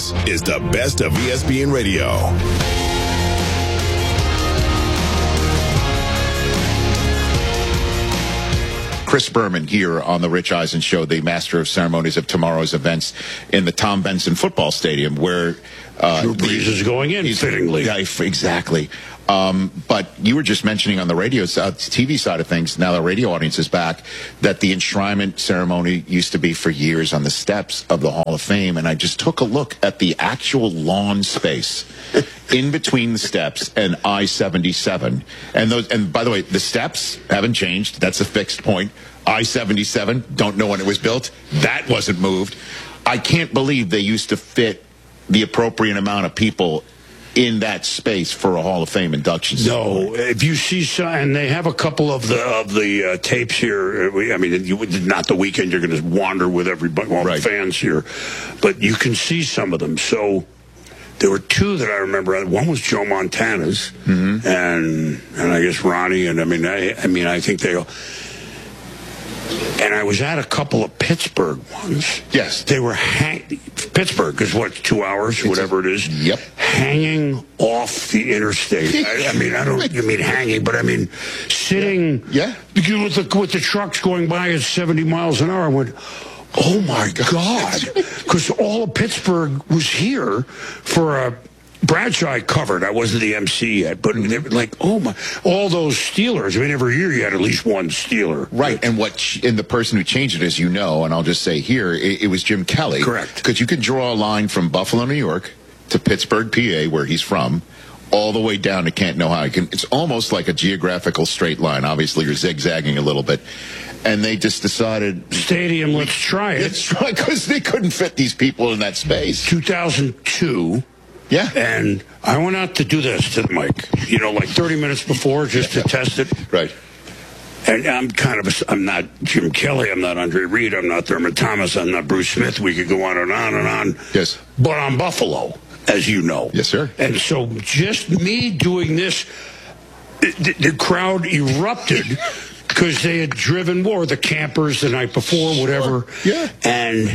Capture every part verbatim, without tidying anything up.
This is the best of E S P N Radio. Chris Berman here on the Rich Eisen Show, the master of ceremonies of tomorrow's events in the Tom Benson Football Stadium, where uh, Drew Brees is going in, fittingly. Yeah, exactly. Um, but you were just mentioning on the radio, uh, T V side of things, now the radio audience is back, that the enshrinement ceremony used to be for years on the steps of the Hall of Fame. And I just took a look at the actual lawn space in between the steps and I seventy-seven. And those, and by the way, the steps haven't changed. That's a fixed point. I seventy-seven, don't know when it was built. That wasn't moved. I can't believe they used to fit the appropriate amount of people in that space for a Hall of Fame induction. No, if you see some, and they have a couple of the of the uh, tapes here. I mean, you, not the weekend. You're going to wander with everybody, all right. The fans here, but you can see some of them. So there were two that I remember. One was Joe Montana's, mm-hmm. and and I guess Ronnie. And I mean, I, I mean, I think they all. And I was at a couple of Pittsburgh ones. Yes. They were hang- Pittsburgh is what, two hours, it's whatever it is. Yep. Hanging off the interstate. I, I mean, I don't you mean hanging, but I mean sitting. Yeah. yeah. With the with the trucks going by at seventy miles an hour. I went, oh my God, because all of Pittsburgh was here for a. Bradshaw I covered. I wasn't the M C yet, but they were like, oh my, all those Steelers. I mean, every year you had at least one Steeler. Right, and what, and the person who changed it, as you know, and I'll just say here, it, it was Jim Kelly. Correct. Because you can draw a line from Buffalo, New York, to Pittsburgh, P A, where he's from, all the way down to Canton, Ohio. Can, it's almost like a geographical straight line. Obviously, you're zigzagging a little bit. And they just decided... Stadium, let's try it. Let's try, because they couldn't fit these people in that space. two thousand two... Yeah. And I went out to do this to the mic, you know, like thirty minutes before just yeah. to test it. Right. And I'm kind of, a, I'm not Jim Kelly, I'm not Andre Reed, I'm not Thurman Thomas, I'm not Bruce Smith. We could go on and on and on. Yes. But I'm Buffalo, as you know. Yes, sir. And so just me doing this, the, the crowd erupted because they had driven more, the campers the night before, whatever. Yeah. And,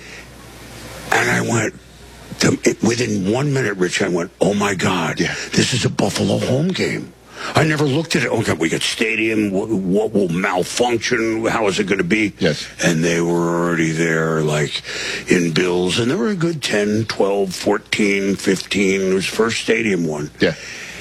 and I went, within one minute, Rich, I went, oh, my God, yeah. this is a Buffalo home game. I never looked at it. Okay, we got stadium. What, what will malfunction? How is it going to be? Yes. And they were already there, like, in Bills. And there were a good ten, twelve, fourteen, fifteen. It was first stadium one. Yeah.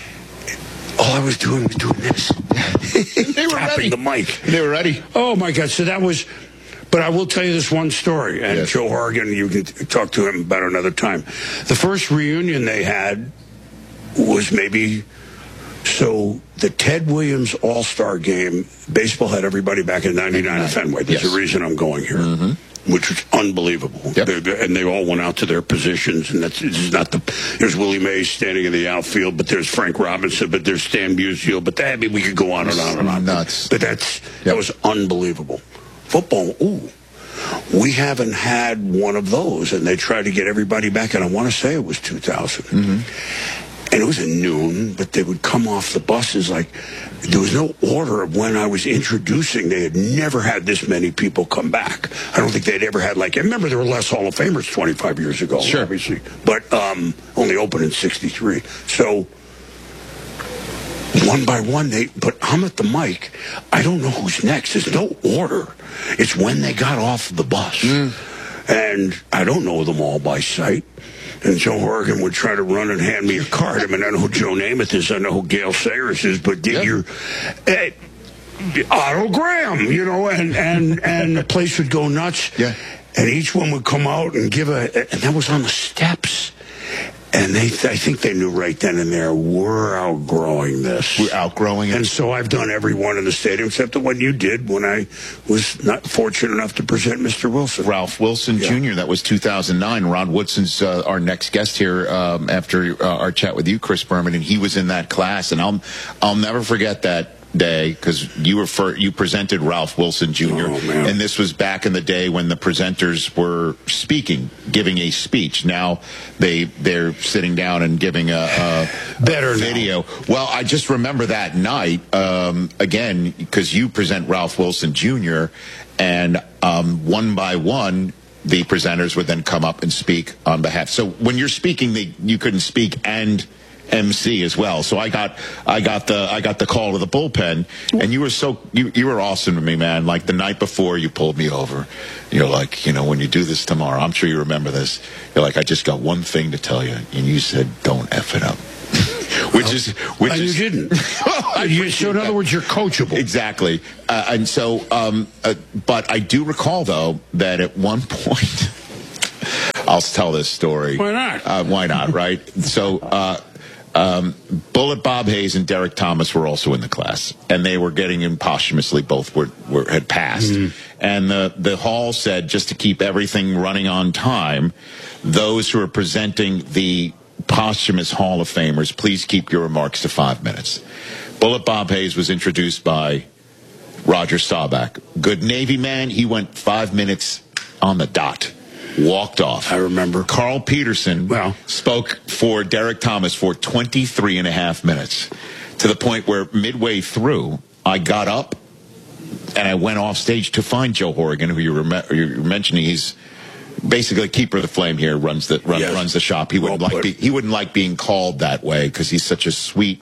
All I was doing was doing this. They were tapping ready. the mic. They were ready. Oh, my God. So that was... But I will tell you this one story, and yes. Joe Horgan, you can talk to him about another time. The first reunion they had was maybe, so the Ted Williams All-Star Game, baseball had everybody back in ninety-nine at Fenway. There's yes. a reason I'm going here, mm-hmm. which was unbelievable. Yep. And they all went out to their positions, and that's this is not the, there's Willie Mays standing in the outfield, but there's Frank Robinson, but there's Stan Musial, but that, I mean, we could go on and on and on. Nuts. But that's, yep. that was unbelievable. Football, ooh, we haven't had one of those, and they tried to get everybody back, and I want to say it was two thousand. Mm-hmm. And it was at noon, but they would come off the buses like there was no order of when I was introducing. They had never had this many people come back. I don't think they'd ever had, like, I remember there were less Hall of Famers twenty-five years ago, sure. obviously, but um, only opened in sixty-three. So... one by one, they, but I'm at the mic. I don't know who's next. There's no order. It's when they got off the bus. Mm. And I don't know them all by sight. And Joe Horgan would try to run and hand me a card. I mean, I know who Joe Namath is. I know who Gale Sayers is. But did yeah. you... Uh, Otto Graham, you know, and, and, and the place would go nuts. Yeah. And each one would come out and give a... And that was on the steps. And they, I think they knew right then and there, we're outgrowing this. We're outgrowing it. And so I've done every one in the stadium except the one you did when I was not fortunate enough to present Mister Wilson. Ralph Wilson yeah. Junior That was two thousand nine. Ron Woodson's uh, our next guest here um, after uh, our chat with you, Chris Berman, and he was in that class. And I'll I'll never forget that day because you were for, you presented Ralph Wilson Junior Oh, man. And this was back in the day when the presenters were speaking, giving a speech. Now they they're sitting down and giving a, a better video. Now. Well, I just remember that night um, again because you present Ralph Wilson Junior and um, one by one. the presenters would then come up and speak on behalf. So when you're speaking, they, you couldn't speak and M C as well. So I got I got the I got the call to the bullpen, and you were so you you were awesome to me, man. Like the night before, you pulled me over. You're like, you know, when you do this tomorrow, I'm sure you remember this. You're like, I just got one thing to tell you, and you said, don't F it up. Which well, is, which and is, you didn't. you, so in other words, you're coachable. Exactly. Uh, and so, um, uh, but I do recall though that at one point, I'll tell this story. Why not? Uh, why not? Right. So, uh, um, Bullet Bob Hayes and Derek Thomas were also in the class, and they were getting in posthumously. Both were, were had passed, mm-hmm. and the the hall said, just to keep everything running on time, those who are presenting the posthumous Hall of Famers, please keep your remarks to five minutes. Bullet Bob Hayes was introduced by Roger Staubach. Good Navy man. He went five minutes on the dot. Walked off. I remember. Carl Peterson well. spoke for Derek Thomas for twenty-three and a half minutes, to the point where midway through, I got up and I went off stage to find Joe Horrigan, who you were, you were mentioning. He's basically keeper of the flame here, runs the run, yes. runs the shop. He wouldn't well like be, he wouldn't like being called that way because he's such a sweet,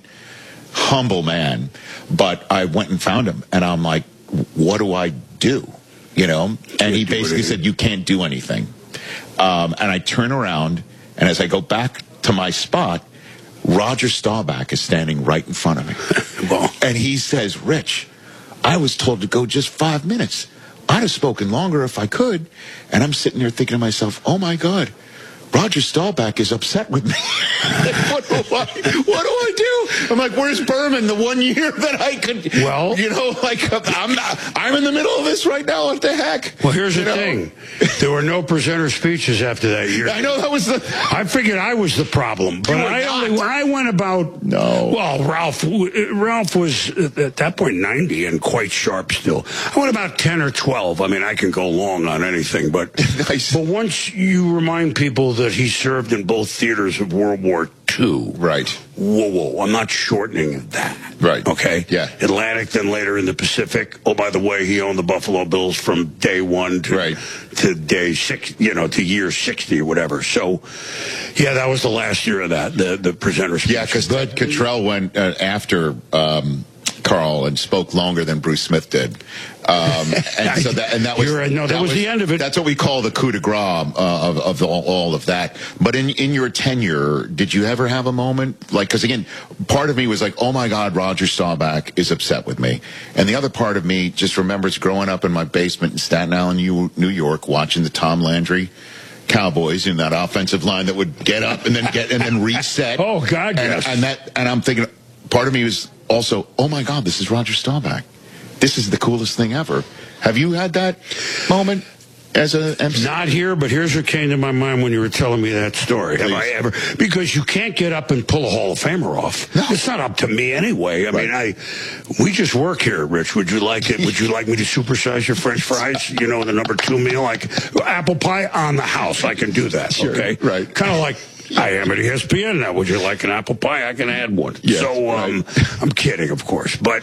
humble man. But I went and found him, and I'm like, what do I do? You know? And he basically said, you can't do anything. Um, and I turn around, and as I go back to my spot, Roger Staubach is standing right in front of me. Well. And he says, Rich, I was told to go just five minutes. I'd have spoken longer if I could. And I'm sitting there thinking to myself, oh, my God, Roger Staubach is upset with me. what, do I, what do I do? I'm like, where's Berman, the one year that I could, well, you know, like, I'm not, I'm in the middle of this right now. What the heck? Well, here's you the know? thing. There were no presenter speeches after that year. I know that was the... I figured I was the problem. But I only, when I went about... No. Well, Ralph, Ralph was, at that point, ninety and quite sharp still. I went about ten or twelve. I mean, I can go long on anything, but... nice. But once you remind people that he served in both theaters of World War Two. Right. Whoa, whoa. I'm not shortening that. Right. Okay? Yeah. Atlantic, then later in the Pacific. Oh, by the way, he owned the Buffalo Bills from day one to, right. to day six, you know, to year sixty or whatever. So, yeah, that was the last year of that, the, the presenter speech. Yeah, because Ted Cottrell went uh, after um, Carl and spoke longer than Bruce Smith did. Um, and so that, and that was, right. no, that, that was, was the end of it. That's what we call the coup de grace uh, of, of the, all, all of that. But in, in your tenure, did you ever have a moment? Like, because again, part of me was like, oh my God, Roger Staubach is upset with me. And the other part of me just remembers growing up in my basement in Staten Island, New York, watching the Tom Landry Cowboys in that offensive line that would get up and then get, and then reset. Oh God, and, yes. And that, and I'm thinking, part of me was also, oh my God, this is Roger Staubach. This is the coolest thing ever. Have you had that moment as a M C? Not here, but here's what came to my mind when you were telling me that story. Please. Have I ever? Because you can't get up and pull a Hall of Famer off. No. It's not up to me anyway. I right. mean, I we just work here, Rich. Would you like it? Would you like me to supersize your French fries? You know, the number two meal, like apple pie on the house. I can do that. Sure. Okay, right? Kind of like. I am at E S P N now. Would you like an apple pie? I can add one. Yes, so um, right. I'm kidding, of course, but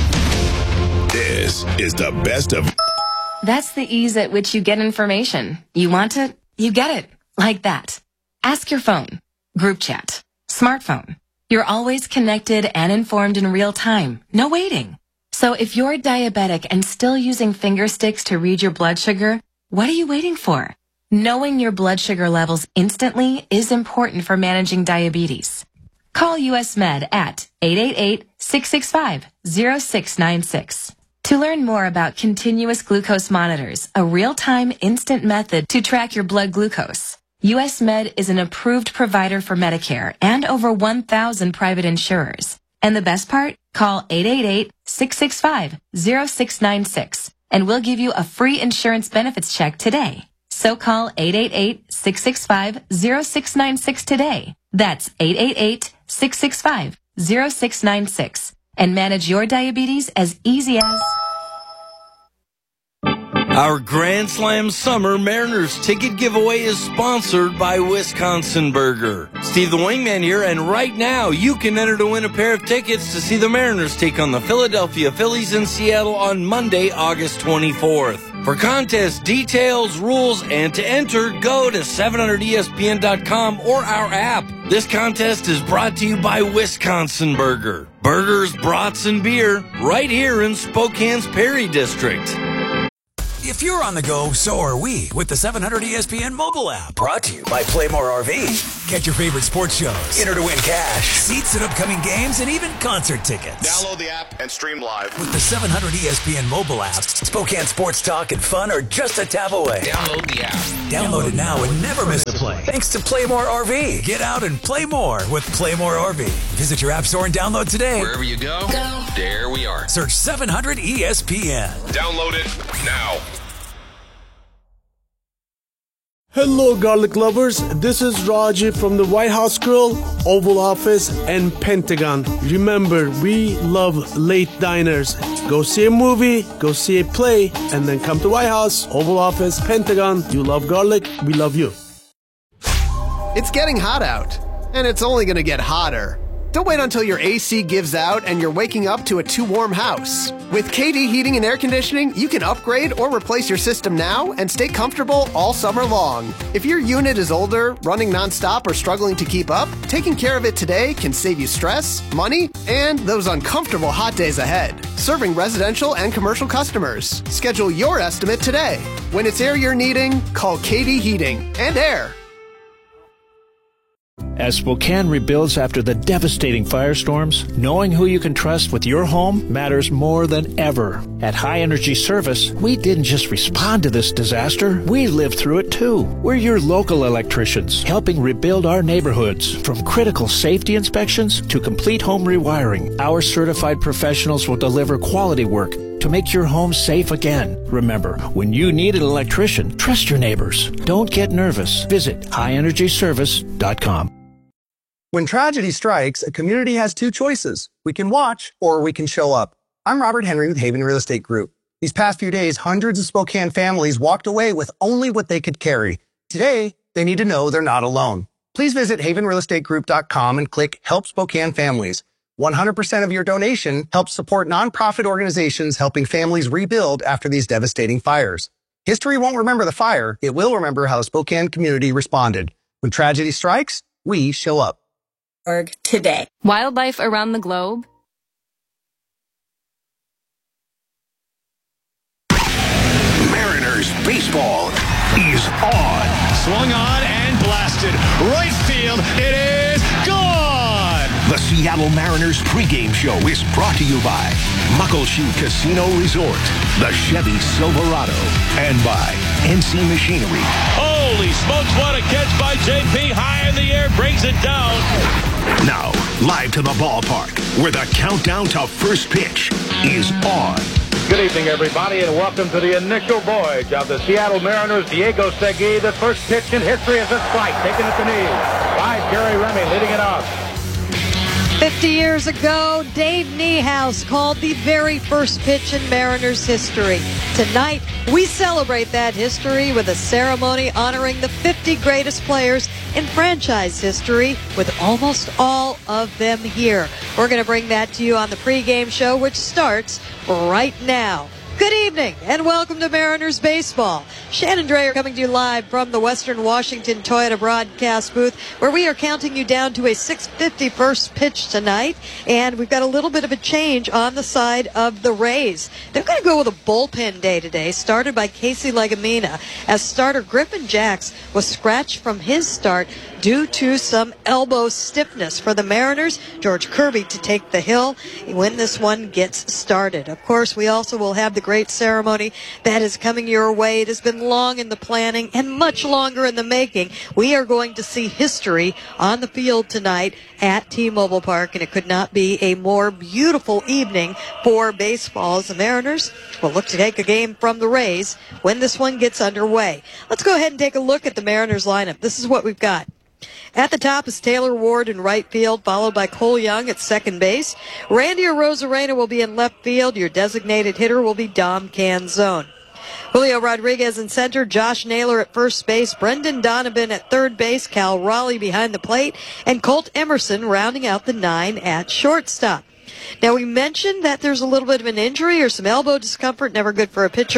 this is the best of. That's the ease at which you get information. You want it, you get it. Like that. Ask your phone. Group chat. Smartphone. You're always connected and informed in real time. No waiting. So if you're diabetic and still using finger sticks to read your blood sugar, what are you waiting for? Knowing your blood sugar levels instantly is important for managing diabetes. Call U S Med at eight eight eight, six six five, zero six nine six. To learn more about continuous glucose monitors, a real-time instant method to track your blood glucose, U S Med is an approved provider for Medicare and over one thousand private insurers. And the best part? Call eight eight eight, six six five, zero six nine six and we'll give you a free insurance benefits check today. So call eight eight eight, six six five, zero six nine six today. That's eight eight eight, six six five, zero six nine six. And manage your diabetes as easy as... Our Grand Slam Summer Mariners ticket giveaway is sponsored by Wisconsin Burger. Steve the Wingman here, and right now you can enter to win a pair of tickets to see the Mariners take on the Philadelphia Phillies in Seattle on Monday, August twenty-fourth. For contest details, rules, and to enter, go to seven hundred E S P N dot com or our app. This contest is brought to you by Wisconsin Burger. Burgers, brats, and beer right here in Spokane's Perry District. If you're on the go, so are we with the seven hundred E S P N mobile app. Brought to you by Playmore R V. Get your favorite sports shows, enter to win cash, seats at upcoming games, and even concert tickets. Download the app and stream live. With the seven hundred E S P N mobile app, Spokane sports talk and fun are just a tap away. Download the app. Download it now and never miss a play. Thanks to Playmore R V. Get out and play more with Playmore R V. Visit your app store and download today. Wherever you go, go. There we are. Search seven hundred E S P N. Download it now. Hello, garlic lovers. This is Raji from the White House Grill, Oval Office, and Pentagon. Remember, we love late diners. Go see a movie, go see a play, and then come to White House, Oval Office, Pentagon. You love garlic, we love you. It's getting hot out, and it's only going to get hotter. Don't wait until your A C gives out and you're waking up to a too warm house. With K D Heating and Air Conditioning, you can upgrade or replace your system now and stay comfortable all summer long. If your unit is older, running nonstop, or struggling to keep up, taking care of it today can save you stress, money, and those uncomfortable hot days ahead. Serving residential and commercial customers. Schedule your estimate today. When it's air you're needing, call K D Heating and Air. As Spokane rebuilds after the devastating firestorms, knowing who you can trust with your home matters more than ever. At High Energy Service, we didn't just respond to this disaster, we lived through it too. We're your local electricians, helping rebuild our neighborhoods. From critical safety inspections to complete home rewiring, our certified professionals will deliver quality work to make your home safe again. Remember, when you need an electrician, trust your neighbors. Don't get nervous. Visit high energy service dot com. When tragedy strikes, a community has two choices. We can watch or we can show up. I'm Robert Henry with Haven Real Estate Group. These past few days, hundreds of Spokane families walked away with only what they could carry. Today, they need to know they're not alone. Please visit haven real estate group dot com and click Help Spokane Families. one hundred percent of your donation helps support nonprofit organizations helping families rebuild after these devastating fires. History won't remember the fire. It will remember how the Spokane community responded. When tragedy strikes, we show up. Today. Wildlife around the globe. Mariners baseball is on. Swung on and blasted. Right field. It is gone. The Seattle Mariners pregame show is brought to you by Muckleshoot Casino Resort, the Chevy Silverado, and by N C Machinery. Holy smokes, what a catch by J P. High in the air, brings it down. Now, live to the ballpark, where the countdown to first pitch is on. Good evening, everybody, and welcome to the initial voyage of the Seattle Mariners. Diego Segui, the first pitch in history is a strike, taken at the knee by Jerry Remy, leading it off. fifty years ago, Dave Niehaus called the very first pitch in Mariners history. Tonight, we celebrate that history with a ceremony honoring the fifty greatest players in franchise history, with almost all of them here. We're going to bring that to you on the pregame show, which starts right now. Good evening and welcome to Mariners Baseball. Shannon Drayer coming to you live from the Western Washington Toyota broadcast booth, where we are counting you down to a six fifty first pitch tonight. And we've got a little bit of a change on the side of the Rays. They're going to go with a bullpen day today, started by Casey Legumina, as starter Griffin Jacks was scratched from his start due to some elbow stiffness. For the Mariners, George Kirby to take the hill when this one gets started. Of course, we also will have the great ceremony that is coming your way. It has been long in the planning and much longer in the making. We are going to see history on the field tonight at T-Mobile Park, and it could not be a more beautiful evening for baseball, as the Mariners will look to take a game from the Rays when this one gets underway. Let's go ahead and take a look at the Mariners lineup. This is what we've got. At the top is Taylor Ward in right field, followed by Cole Young at second base. Randy Arozarena will be in left field. Your designated hitter will be Dom Canzone. Julio Rodriguez in center, Josh Naylor at first base, Brendan Donovan at third base, Cal Raleigh behind the plate, and Colt Emerson rounding out the nine at shortstop. Now, we mentioned that there's a little bit of an injury or some elbow discomfort, never good for a pitcher,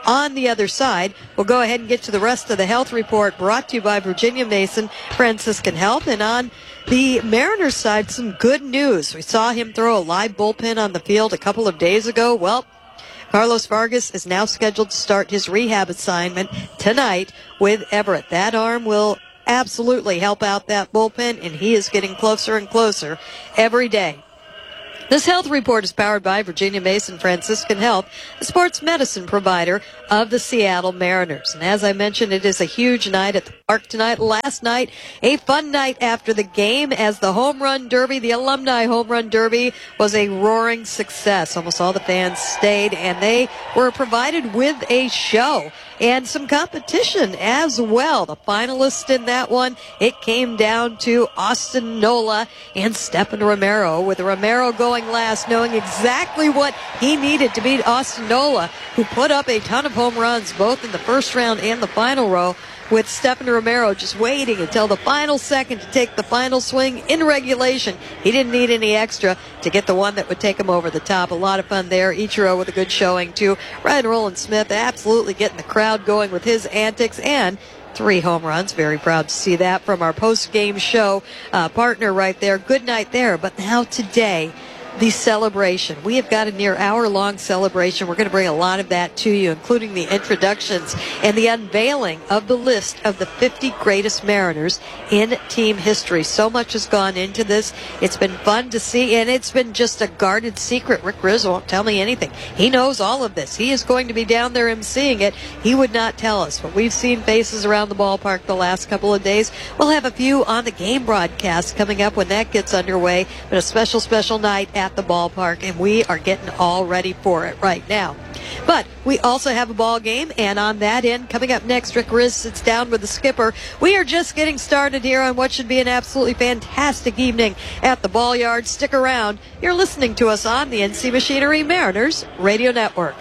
on the other side. We'll go ahead and get to the rest of the health report brought to you by Virginia Mason Franciscan Health. And on the Mariners side, some good news. We saw him throw a live bullpen on the field a couple of days ago. Well, Carlos Vargas is now scheduled to start his rehab assignment tonight with Everett. That arm will absolutely help out that bullpen, and he is getting closer and closer every day. This health report is powered by Virginia Mason Franciscan Health, the sports medicine provider of the Seattle Mariners. And as I mentioned, it is a huge night at the park tonight. Last night, a fun night after the game as the Home Run Derby, the Alumni Home Run Derby, was a roaring success. Almost all the fans stayed, and they were provided with a show and some competition as well. The finalists in that one, it came down to Austin Nola and Stephen Romero, with Romero going last, knowing exactly what he needed to beat Austin Nola, who put up a ton of home runs both in the first round and the final row, with Stephen Romero just waiting until the final second to take the final swing in regulation. He didn't need any extra to get the one that would take him over the top. A lot of fun there. Ichiro with a good showing, too. Ryan Roland Smith absolutely getting the crowd going with his antics, and three home runs. Very proud to see that from our post-game show uh, partner right there. Good night there. But now today, the celebration. We have got a near hour-long celebration. We're going to bring a lot of that to you, including the introductions and the unveiling of the list of the fifty greatest Mariners in team history. So much has gone into this. It's been fun to see, and it's been just a guarded secret. Rick Rizzo won't tell me anything. He knows all of this. He is going to be down there emceeing it. He would not tell us, but we've seen faces around the ballpark the last couple of days. We'll have a few on the game broadcast coming up when that gets underway, but a special, special night at the ballpark, and we are getting all ready for it right now. But we also have a ball game, and on that end, coming up next, Rick Riz sits down with the skipper. We are just getting started here on what should be an absolutely fantastic evening at the Ball Yard. Stick around. You're listening to us on the N C Machinery Mariners Radio Network.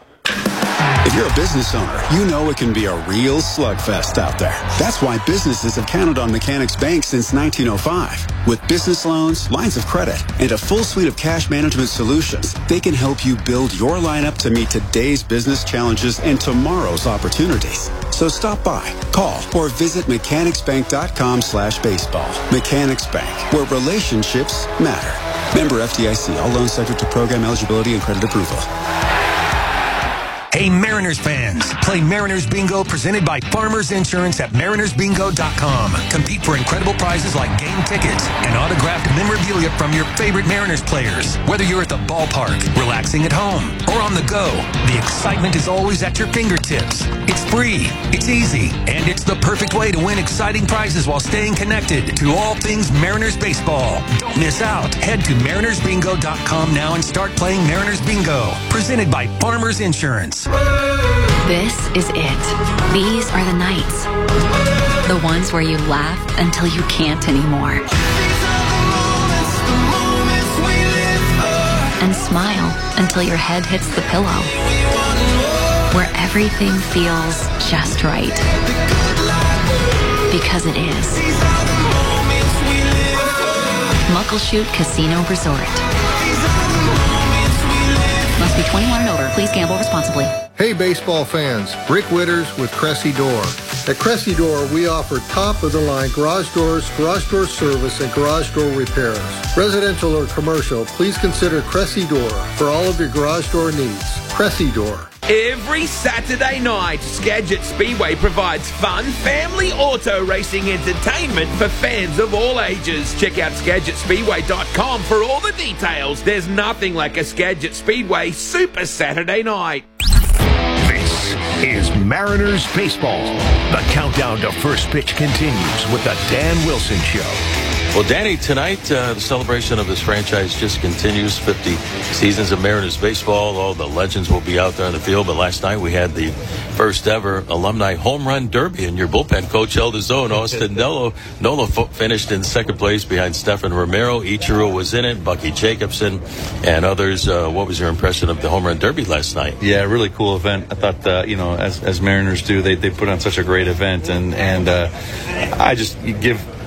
If you're a business owner, you know it can be a real slugfest out there. That's why businesses have counted on Mechanics Bank since nineteen oh five. With business loans, lines of credit, and a full suite of cash management solutions, they can help you build your lineup to meet today's business challenges and tomorrow's opportunities. So stop by, call, or visit mechanicsbank.com slash baseball. Mechanics Bank, where relationships matter. Member F D I C. All loans subject to program eligibility and credit approval. Hey, Mariners fans, play Mariners Bingo presented by Farmers Insurance at mariners bingo dot com. Compete for incredible prizes like game tickets and autographed memorabilia from your favorite Mariners players. Whether you're at the ballpark, relaxing at home, or on the go, the excitement is always at your fingertips. It's free, it's easy, and it's the perfect way to win exciting prizes while staying connected to all things Mariners baseball. Don't miss out. Head to mariners bingo dot com now and start playing Mariners Bingo, presented by Farmers Insurance. This is it. These are the nights. The ones where you laugh until you can't anymore. And smile until your head hits the pillow. Where everything feels just right. Because it is. Muckleshoot Casino Resort. Must be twenty-one and over. Please gamble responsibly. Hey baseball fans, Rick Witters with Cressy Door. At Cressy Door, we offer top-of-the-line garage doors, garage door service, and garage door repairs. Residential or commercial, please consider Cressy Door for all of your garage door needs. Cressy Door. Every Saturday night, Skagit Speedway provides fun, family auto racing entertainment for fans of all ages. Check out skagit speedway dot com for all the details. There's nothing like a Skagit Speedway Super Saturday night. This is Mariners Baseball. The countdown to first pitch continues with the Dan Wilson Show. Well, Danny, tonight, uh, the celebration of this franchise just continues. fifty seasons of Mariners baseball. All the legends will be out there in the field. But last night, we had the first ever alumni home run derby. And your bullpen coach held his own. Austin Nola, Nola finished in second place behind Stephen Romero. Ichiro was in it, Bucky Jacobson, and others. Uh, what was your impression of the home run derby last night? Yeah, really cool event. I thought, uh, you know, as as Mariners do, they, they put on such a great event. And, and uh, I just give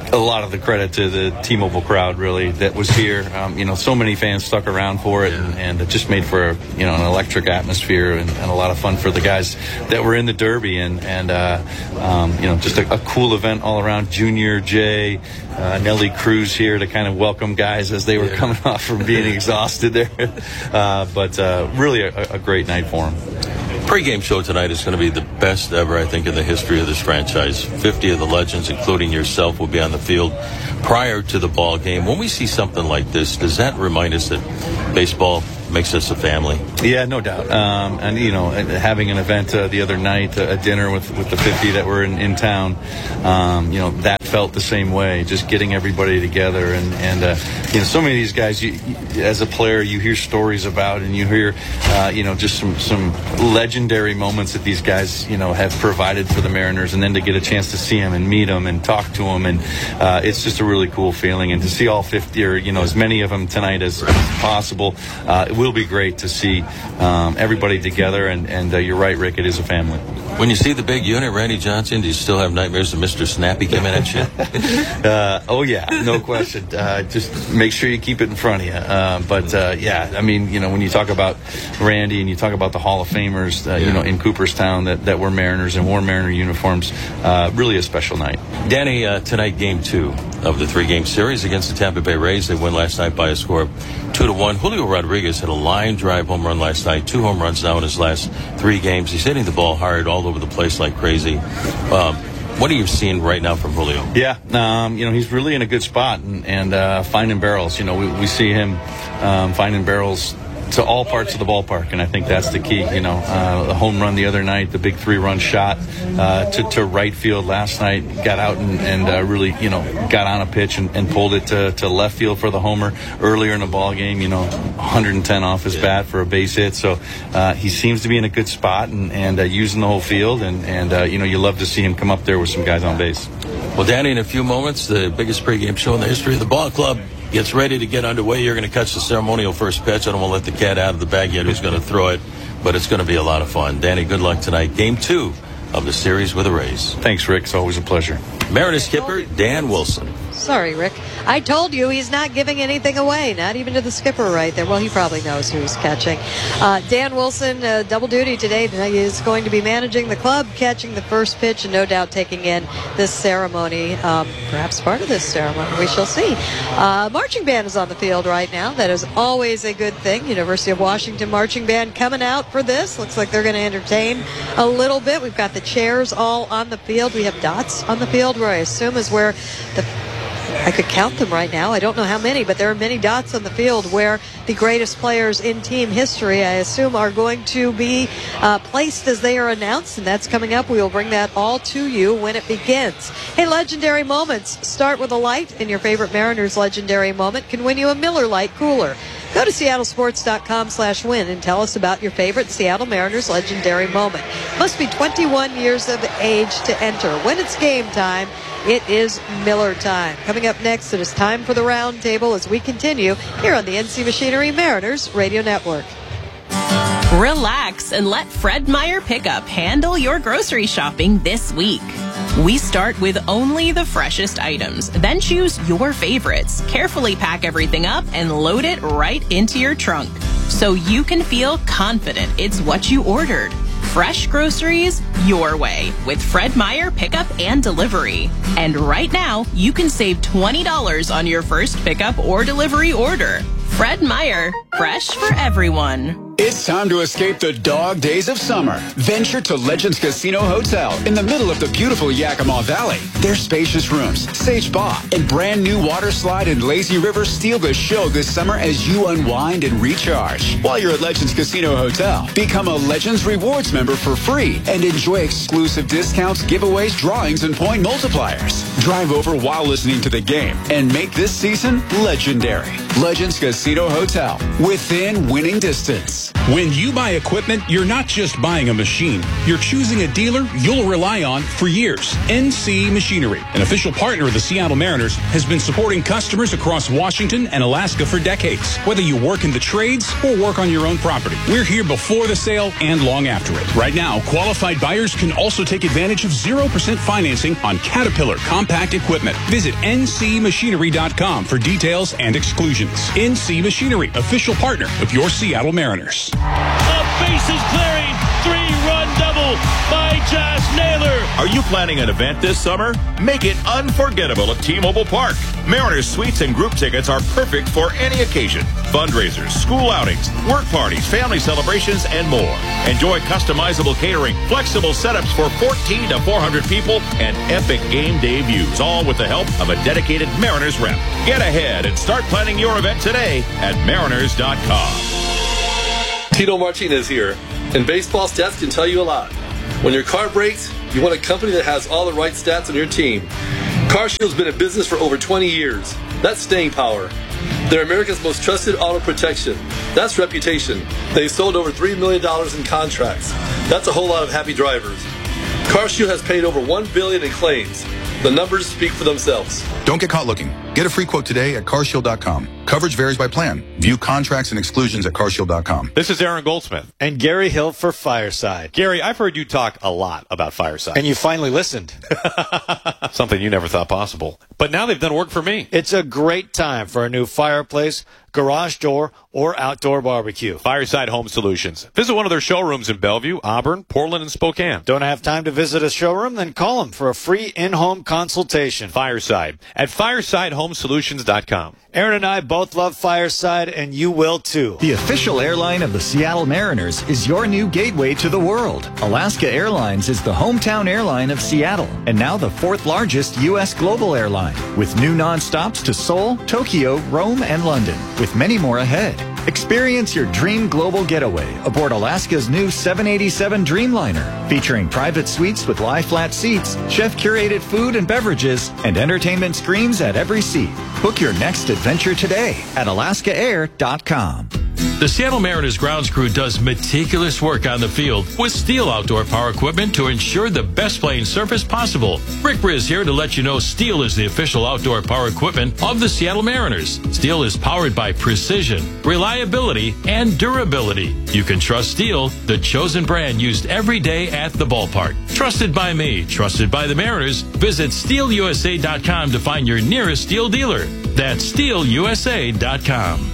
a lot of the credit to the T-Mobile crowd, really, that was here. Um, you know, so many fans stuck around for it, and, and it just made for, you know, an electric atmosphere and, and a lot of fun for the guys that were in the Derby, and, and uh, um, you know, just a, a cool event all around. Junior, Jay, uh, Nelly Cruz here to kind of welcome guys as they were yeah. coming off from being exhausted there. Uh, but uh, really a, a great night for them. Pre-game show tonight is going to be the best ever, I think, in the history of this franchise. fifty of the legends, including yourself, will be on the field prior to the ball game. When we see something like this, does that remind us that baseball makes us a family? Yeah, no doubt. Um, and, you know, having an event uh, the other night, a dinner with, with the fifty that were in, in town, um, you know, that felt the same way, just getting everybody together. And, and uh, you know, so many of these guys, you, you, as a player, you hear stories about, and you hear, uh, you know, just some, some legendary moments that these guys, you know, have provided for the Mariners, and then to get a chance to see them and meet them and talk to them. And uh, it's just a really cool feeling. And to see all fifty, or, you know, as many of them tonight as, as possible, uh, it will be great to see um, everybody together. And, and uh, you're right, Rick, it is a family. When you see the big unit, Randy Johnson, do you still have nightmares of Mister Snappy coming at you? uh, oh, yeah, no question. Uh, just make sure you keep it in front of you. Uh, but, uh, yeah, I mean, you know, when you talk about Randy and you talk about the Hall of Famers, uh, yeah. you know, in Cooperstown that, that were Mariners and wore Mariner uniforms, uh, really a special night. Danny, uh, tonight, game two of the three-game series against the Tampa Bay Rays. They win last night by a score of two to one. Julio Rodriguez had a line drive home run last night, two home runs now in his last three games. He's hitting the ball hard all over the place like crazy. Um, what are you seeing right now from Julio? Yeah, um, you know, he's really in a good spot and, and uh, finding barrels. You know, we, we see him um, finding barrels to all parts of the ballpark, and I think that's the key. You know, uh, a home run the other night, the big three-run shot uh, to, to right field last night, got out and, and uh, really, you know, got on a pitch and, and pulled it to, to left field for the homer earlier in the ball game. You know, one hundred ten off his bat for a base hit. So uh, he seems to be in a good spot and, and uh, using the whole field, and, and uh, you know, you love to see him come up there with some guys on base. Well, Danny, in a few moments, the biggest pregame show in the history of the ball club gets ready to get underway. You're going to catch the ceremonial first pitch. I don't want to let the cat out of the bag yet who's going to throw it, but it's going to be a lot of fun. Danny, good luck tonight. Game two of the series with the Rays. Thanks, Rick. It's always a pleasure. Mariners skipper Dan Wilson. Sorry, Rick. I told you he's not giving anything away, not even to the skipper right there. Well, he probably knows who he's catching. Uh, Dan Wilson, uh, double duty today. He is going to be managing the club, catching the first pitch, and no doubt taking in this ceremony, um, perhaps part of this ceremony. We shall see. Uh, marching band is on the field right now. That is always a good thing. University of Washington marching band coming out for this. Looks like they're going to entertain a little bit. We've got the chairs all on the field. We have dots on the field where I assume is where the I could count them right now. I don't know how many, but there are many dots on the field where the greatest players in team history, I assume, are going to be uh, placed as they are announced, and that's coming up. We will bring that all to you when it begins. Hey, legendary moments start with a light, and your favorite Mariners legendary moment can win you a Miller Lite cooler. Go to seattle sports dot com slash win and tell us about your favorite Seattle Mariners legendary moment. Must be twenty-one years of age to enter. When it's game time, it is Miller time. Coming up next, it is time for the round table as we continue here on the N C Machinery Mariners Radio Network. Relax and let Fred Meyer Pickup handle your grocery shopping this week. We start with only the freshest items, then choose your favorites. Carefully pack everything up and load it right into your trunk so you can feel confident it's what you ordered. Fresh groceries your way with Fred Meyer Pickup and Delivery. And right now, you can save twenty dollars on your first pickup or delivery order. Fred Meyer, fresh for everyone. It's time to escape the dog days of summer. Venture to Legends Casino Hotel in the middle of the beautiful Yakima Valley. Their spacious rooms, sage spa, and brand new water slide and lazy river steal the show this summer as you unwind and recharge. While you're at Legends Casino Hotel, become a Legends Rewards member for free and enjoy exclusive discounts, giveaways, drawings, and point multipliers. Drive over while listening to the game and make this season legendary. Legends Casino Hotel, within winning distance. When you buy equipment, you're not just buying a machine. You're choosing a dealer you'll rely on for years. N C Machinery, an official partner of the Seattle Mariners, has been supporting customers across Washington and Alaska for decades. Whether you work in the trades or work on your own property, we're here before the sale and long after it. Right now, qualified buyers can also take advantage of zero percent financing on Caterpillar compact equipment. Visit N C machinery dot com for details and exclusions. N C Machinery, official partner of your Seattle Mariners. A bases clearing, three-run double by Josh Naylor. Are you planning an event this summer? Make it unforgettable at T-Mobile Park. Mariners suites and group tickets are perfect for any occasion. Fundraisers, school outings, work parties, family celebrations, and more. Enjoy customizable catering, flexible setups for fourteen to four hundred people, and epic game day views, all with the help of a dedicated Mariners rep. Get ahead and start planning your event today at mariners dot com. Tito Martinez here, and baseball stats can tell you a lot. When your car breaks, you want a company that has all the right stats on your team. CarShield's been in business for over twenty years. That's staying power. They're America's most trusted auto protection. That's reputation. They've sold over three million dollars in contracts. That's a whole lot of happy drivers. CarShield has paid over one billion dollars in claims. The numbers speak for themselves. Don't get caught looking. Get a free quote today at car shield dot com. Coverage varies by plan. View contracts and exclusions at car shield dot com. This is Aaron Goldsmith. And Gary Hill for Fireside. Gary, I've heard you talk a lot about Fireside. And you finally listened. Something you never thought possible. But now they've done work for me. It's a great time for a new fireplace, garage door, or outdoor barbecue. Fireside Home Solutions. Visit one of their showrooms in Bellevue, Auburn, Portland, and Spokane. Don't have time to visit a showroom? Then call them for a free in-home consultation. Fireside at fireside home solutions dot com. Aaron and I both love Fireside, and you will too. The official airline of the Seattle Mariners is your new gateway to the world. Alaska Airlines is the hometown airline of Seattle, and now the fourth largest U S global airline, with new nonstops to Seoul, Tokyo, Rome, and London, with many more ahead. Experience your dream global getaway aboard Alaska's new seven eighty-seven Dreamliner, featuring private suites with lie-flat seats, chef-curated food and beverages, and entertainment screens at every seat. Book your next adventure today at alaska air dot com. The Seattle Mariners grounds crew does meticulous work on the field with Steel outdoor power equipment to ensure the best playing surface possible. Rick Briz here to let you know Steel is the official outdoor power equipment of the Seattle Mariners. Steel is powered by precision, reliability, and durability. You can trust Steel, the chosen brand used every day at the ballpark. Trusted by me, trusted by the Mariners. Visit steel u s a dot com to find your nearest Steel dealer. That's steel u s a dot com.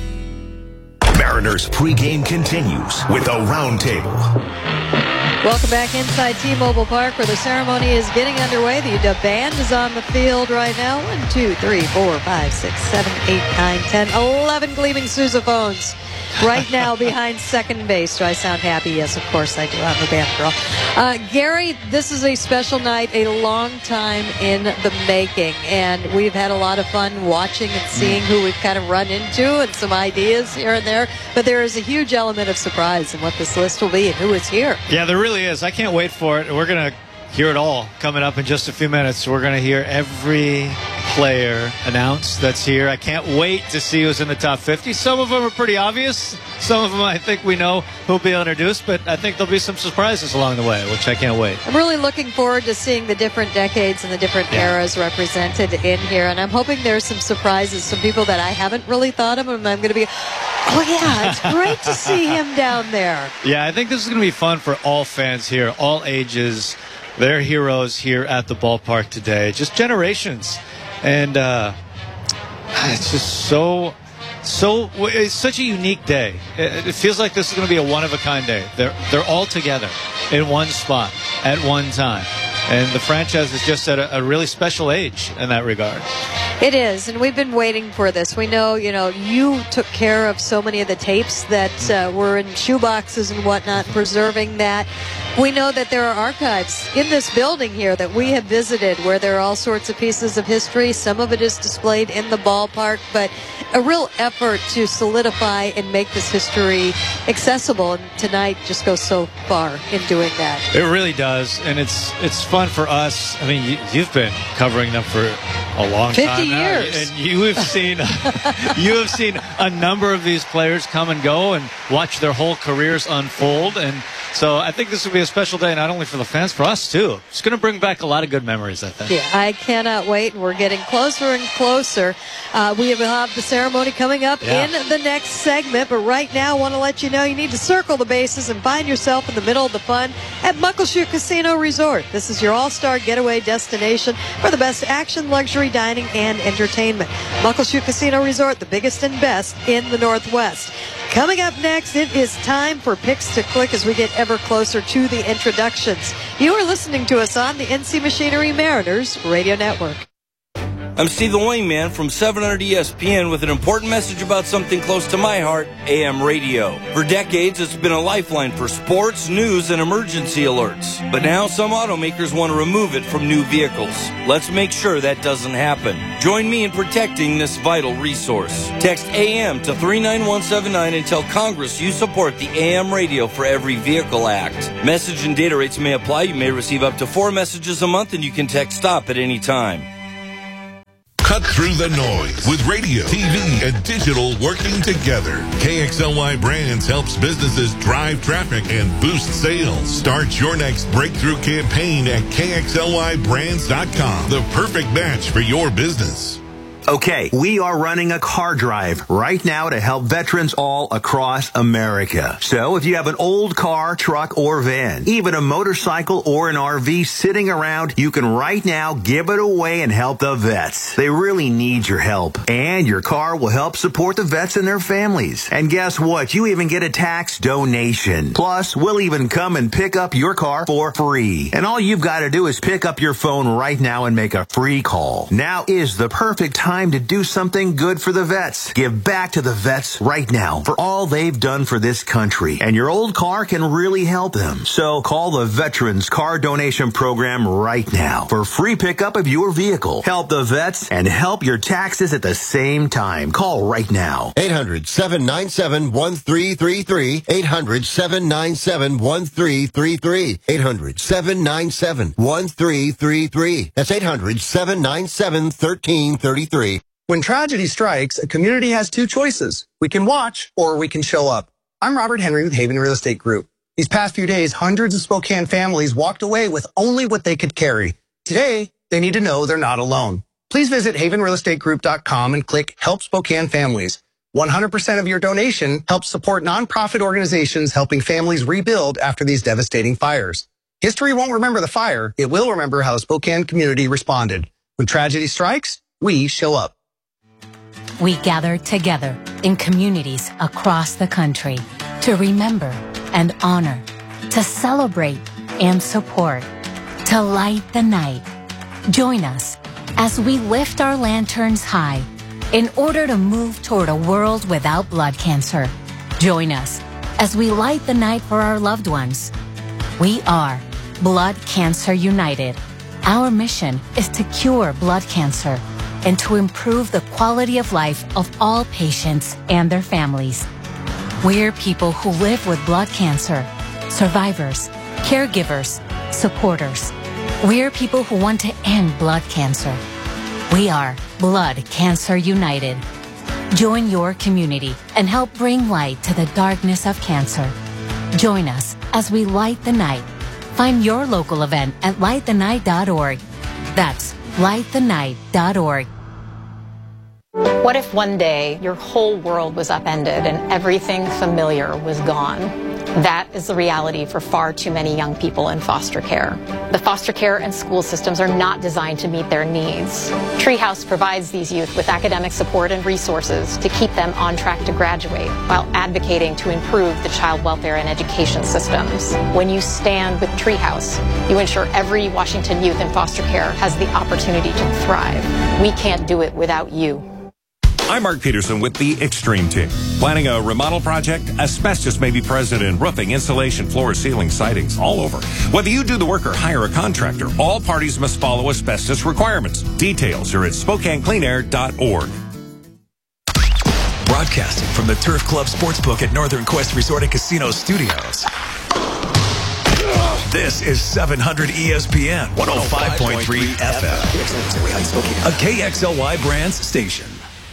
Mariners pregame continues with a roundtable. Welcome back inside T-Mobile Park, where the ceremony is getting underway. The the band is on the field right now. One, two, three, four, five, six, seven, eight, nine, ten, eleven gleaming sousaphones right now behind second base. Do I sound happy? Yes, of course I do. I'm a band girl. Uh, Gary, this is a special night, a long time in the making, and we've had a lot of fun watching and seeing who we've kind of run into and some ideas here and there, but there is a huge element of surprise in what this list will be and who is here. Yeah, there really is. I can't wait for it. We're going to hear it all coming up in just a few minutes. We're going to hear every player announced that's here. I can't wait to see who's in the top fifty. Some of them are pretty obvious. Some of them I think we know who'll be introduced, but I think there'll be some surprises along the way, which I can't wait. I'm really looking forward to seeing the different decades and the different yeah. eras represented in here, and I'm hoping there's some surprises, some people that I haven't really thought of, and I'm going to be, oh yeah, it's great to see him down there. Yeah, I think this is going to be fun for all fans here, all ages. They're heroes here at the ballpark today, just generations. And uh, it's just so, so, it's such a unique day. It, it feels like this is going to be a one-of-a-kind day. They're, they're all together in one spot at one time. And the franchise is just at a, a really special age in that regard. It is, and we've been waiting for this. We know, you know, you took care of so many of the tapes that uh, were in shoeboxes and whatnot, preserving that. We know that there are archives in this building here that we have visited where there are all sorts of pieces of history. Some of it is displayed in the ballpark, but a real effort to solidify and make this history accessible. And tonight just goes so far in doing that. It really does, and it's it's fun for us. I mean, you, you've been covering them for a long fifty time now. years. And you have seen you have seen a number of these players come and go and watch their whole careers unfold. And so I think this will be a special day, not only for the fans, for us too. It's going to bring back a lot of good memories, I think. Yeah, I cannot wait. We're getting closer and closer. Uh, we will have the ceremony coming up Yeah. in the next segment, but right now I want to let you know you need to circle the bases and find yourself in the middle of the fun at Muckleshoot Casino Resort. This is your all-star getaway destination for the best action, luxury, dining, and entertainment. Muckleshoot Casino Resort, the biggest and best in the Northwest. Coming up next, it is time for Picks to Click as we get ever closer to the introductions. You are listening to us on the N C Machinery Mariners Radio Network. I'm Steve the Wingman from seven hundred E S P N with an important message about something close to my heart, A M radio. For decades, it's been a lifeline for sports, news, and emergency alerts. But now some automakers want to remove it from new vehicles. Let's make sure that doesn't happen. Join me in protecting this vital resource. Text A M to three nine one seven nine and tell Congress you support the A M Radio for Every Vehicle Act. Message and data rates may apply. You may receive up to four messages a month, and you can text STOP at any time. Cut through the noise with radio, T V, and digital working together. K X L Y Brands helps businesses drive traffic and boost sales. Start your next breakthrough campaign at K X L Y brands dot com. The perfect match for your business. Okay, we are running a car drive right now to help veterans all across America. So if you have an old car, truck, or van, even a motorcycle or an R V sitting around, you can right now give it away and help the vets. They really need your help. And your car will help support the vets and their families. And guess what? You even get a tax donation. Plus, we'll even come and pick up your car for free. And all you've got to do is pick up your phone right now and make a free call. Now is the perfect time to do something good for the vets. Give back to the vets right now for all they've done for this country. And your old car can really help them. So call the Veterans Car Donation Program right now for free pickup of your vehicle. Help the vets and help your taxes at the same time. Call right now. eight hundred, seven nine seven, one three three three. eight hundred, seven nine seven, one three three three. eight hundred, seven nine seven, one three three three. That's eight hundred, seven nine seven, one three three three. When tragedy strikes, a community has two choices. We can watch or we can show up. I'm Robert Henry with Haven Real Estate Group. These past few days, hundreds of Spokane families walked away with only what they could carry. Today, they need to know they're not alone. Please visit haven real estate group dot com and click Help Spokane Families. one hundred percent of your donation helps support nonprofit organizations helping families rebuild after these devastating fires. History won't remember the fire. It will remember how the Spokane community responded. When tragedy strikes, we show up. We gather together in communities across the country to remember and honor, to celebrate and support, to light the night. Join us as we lift our lanterns high in order to move toward a world without blood cancer. Join us as we light the night for our loved ones. We are Blood Cancer United. Our mission is to cure blood cancer and to improve the quality of life of all patients and their families. We're people who live with blood cancer, survivors, caregivers, supporters. We're people who want to end blood cancer. We are Blood Cancer United. Join your community and help bring light to the darkness of cancer. Join us as we light the night. Find your local event at light the night dot org. That's light the night dot org. What if one day your whole world was upended and everything familiar was gone? That is the reality for far too many young people in foster care. The foster care and school systems are not designed to meet their needs. Treehouse provides these youth with academic support and resources to keep them on track to graduate while advocating to improve the child welfare and education systems. When you stand with Treehouse, you ensure every Washington youth in foster care has the opportunity to thrive. We can't do it without you. I'm Mark Peterson with the Extreme Team. Planning a remodel project? Asbestos may be present in roofing, insulation, floor, ceiling, sidings, all over. Whether you do the work or hire a contractor, all parties must follow asbestos requirements. Details are at spokane clean air dot org. Broadcasting from the Turf Club Sportsbook at Northern Quest Resort and Casino Studios. This is seven hundred E S P N one oh five point three F M, a K X L Y Brands station.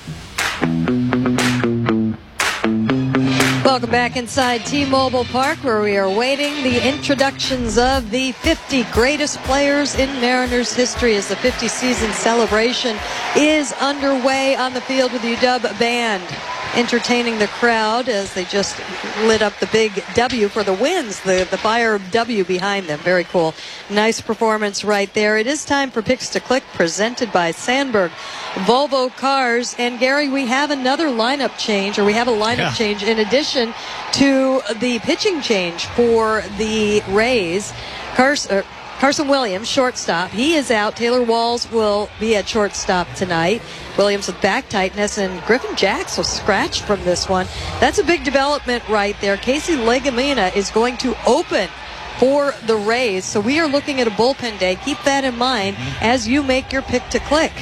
Welcome back inside T-Mobile Park, where we are waiting the introductions of the fifty greatest players in Mariners history as the fifty season celebration is underway on the field with the U W band entertaining the crowd as they just lit up the big W for the wins, the, the fire W behind them. Very cool. Nice performance right there. It is time for Picks to Click, presented by Sandberg Volvo Cars. And Gary, we have another lineup change, or we have a lineup yeah. change in addition to the pitching change for the Rays. Carson, Carson Williams, shortstop, he is out. Taylor Walls will be at shortstop tonight. Williams with back tightness, and Griffin Jacks was scratched from this one. That's a big development right there. Casey Legumina is going to open for the Rays, so we are looking at a bullpen day. Keep that in mind as you make your pick to click.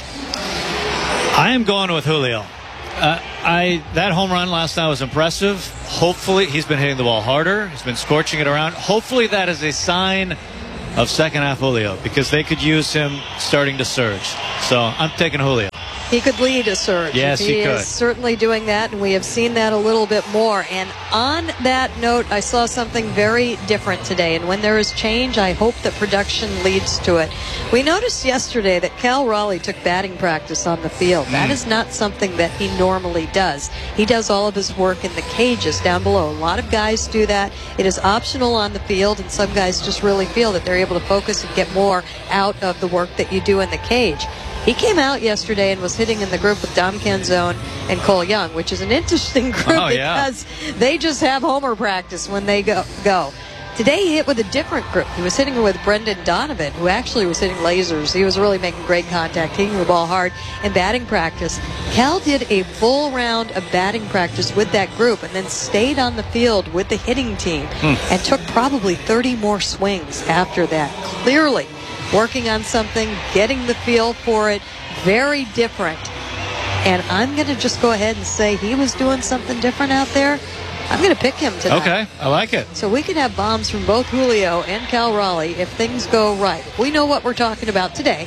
I am going with Julio. Uh, I that home run last night was impressive. Hopefully, he's been hitting the ball harder. He's been scorching it around. Hopefully, that is a sign of second half Julio, because they could use him starting to surge. So I'm taking Julio. He could lead a surge. Yes, he, he could. is certainly doing that, and we have seen that a little bit more. And on that note, I saw something very different today. And when there is change, I hope that production leads to it. We noticed yesterday that Cal Raleigh took batting practice on the field. Mm. That is not something that he normally does. He does all of his work in the cages down below. A lot of guys do that. It is optional on the field, and some guys just really feel that they're able to focus and get more out of the work that you do in the cage. He came out yesterday and was hitting in the group with Dom Canzone and Cole Young, which is an interesting group oh, yeah. because they just have homer practice when they go, go. Today he hit with a different group. He was hitting with Brendan Donovan, who actually was hitting lasers. He was really making great contact, hitting the ball hard in batting practice. Cal did a full round of batting practice with that group and then stayed on the field with the hitting team hmm. and took probably thirty more swings after that. Clearly working on something, getting the feel for it, very different. And I'm going to just go ahead and say he was doing something different out there. I'm going to pick him tonight. Okay, I like it. So we could have bombs from both Julio and Cal Raleigh if things go right. If we know what we're talking about today,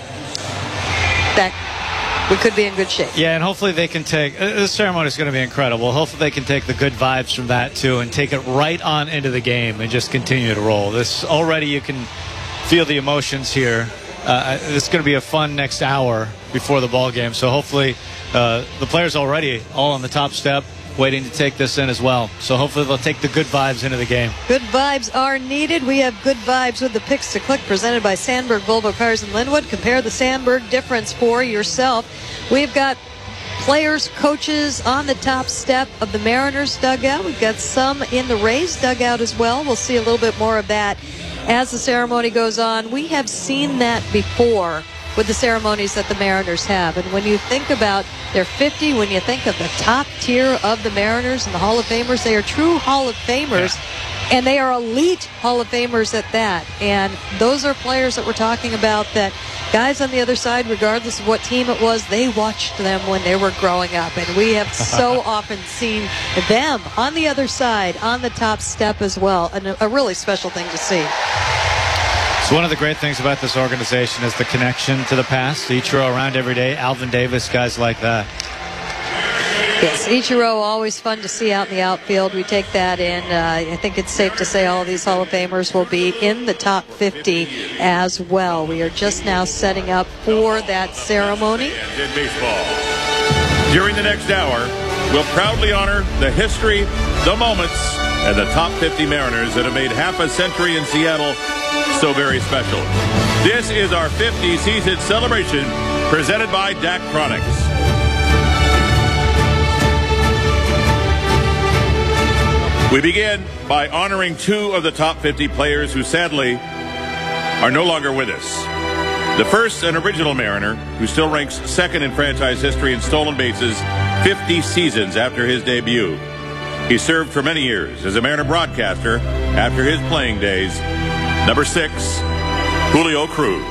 that we could be in good shape. Yeah, and hopefully they can take, uh, this ceremony is going to be incredible. Hopefully they can take the good vibes from that too and take it right on into the game and just continue to roll. This already, you can feel the emotions here. Uh, it's going to be a fun next hour before the ball game. So hopefully uh, the players already all on the top step waiting to take this in as well. So hopefully they'll take the good vibes into the game. Good vibes are needed. We have good vibes with the Picks to Click presented by Sandberg Volvo Cars in Linwood. Compare the Sandberg difference for yourself. We've got players, coaches on the top step of the Mariners dugout. We've got some in the Rays dugout as well. We'll see a little bit more of that as the ceremony goes on. We have seen that before with the ceremonies that the Mariners have. And when you think about their fifty, when you think of the top tier of the Mariners and the Hall of Famers, they are true Hall of Famers. Yeah. And they are elite Hall of Famers at that. And those are players that we're talking about that guys on the other side, regardless of what team it was, they watched them when they were growing up. And we have so often seen them on the other side, on the top step as well. And a, a really special thing to see. So one of the great things about this organization is the connection to the past. Ichiro around every day, Alvin Davis, guys like that. Yes, Ichiro, always fun to see out in the outfield. We take that in. Uh, I think it's safe to say all of these Hall of Famers will be in the top fifty as well. We are just now setting up for that ceremony. In baseball. During the next hour, we'll proudly honor the history, the moments, and the top fifty Mariners that have made half a century in Seattle so very special. This is our fifty season celebration presented by Daktronics. We begin by honoring two of the top fifty players who sadly are no longer with us. The first, an original Mariner who still ranks second in franchise history in stolen bases fifty seasons after his debut. He served for many years as a Mariner broadcaster after his playing days. Number six, Julio Cruz.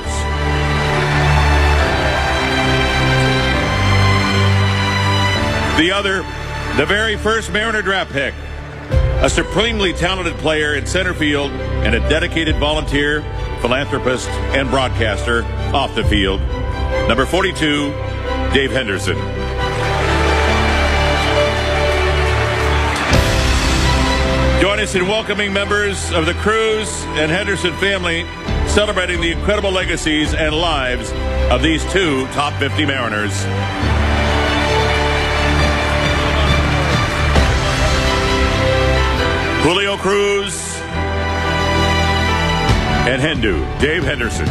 The other, the very first Mariner draft pick, a supremely talented player in center field, and a dedicated volunteer, philanthropist, and broadcaster off the field. Number forty-two, Dave Henderson. Join us in welcoming members of the Cruz and Henderson family, celebrating the incredible legacies and lives of these two top fifty Mariners. Julio Cruz and Hendu, Dave Henderson.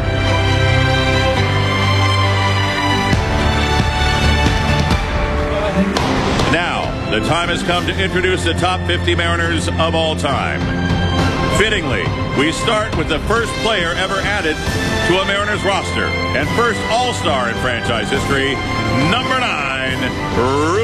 Now, the time has come to introduce the top fifty Mariners of all time. Fittingly, we start with the first player ever added to a Mariners roster and first All-Star in franchise history, number nine,